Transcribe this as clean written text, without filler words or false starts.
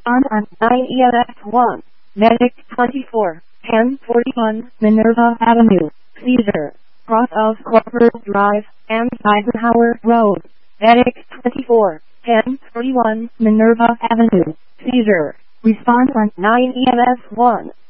Respond on 9 EMS 1. Medic 24, 1041 Minerva Avenue, Caesar. Cross of Corporal Drive and Eisenhower Road. Medic 24, 1041 Minerva Avenue, Caesar. Respond on 9 EMS 1.